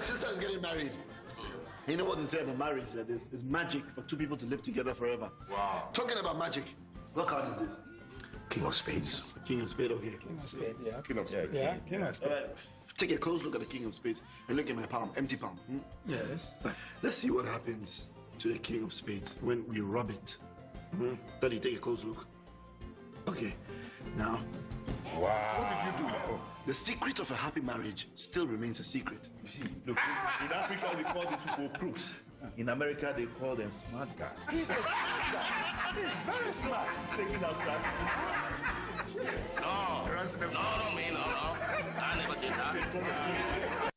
sister is getting married. You know what they say about marriage? That is magic for two people to live together forever. Wow. Talking about magic, what card is this? King of Spades. King of Spades, okay. King of Spades, yeah. King of Spades. Yeah, King of Spades. All right. Take a close look at the King of Spades and look at my palm, empty palm. Yes. Let's see what happens to the King of Spades when we rub it. Daddy, take a close look. Okay, now. Wow. What did you do? The secret of a happy marriage still remains a secret. You see, look, in Africa we call these people crooks. In America they call them smart guys. He's a smart guy. He's very smart. He's taking out that. No, no, me, no. I never did that.